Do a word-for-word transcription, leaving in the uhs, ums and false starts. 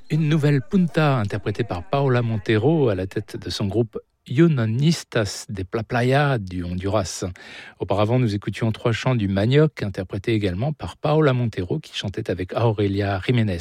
Une nouvelle punta interprétée par Paola Montero à la tête de son groupe Unionistas de la Playa du Honduras. Auparavant, nous écoutions trois chants du Manioc interprétés également par Paola Montero qui chantait avec Aurelia Jiménez.